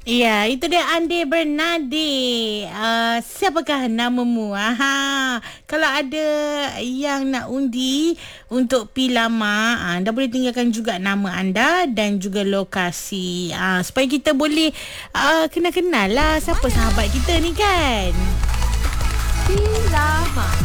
Ya, itu dia Andi Bernadi. Siapakah namamu? Kalau ada yang nak undi untuk pi lama, anda boleh tinggalkan juga nama anda dan juga lokasi. Supaya kita boleh kenal-kenal lah siapa sahabat kita ni kan. Pi lama.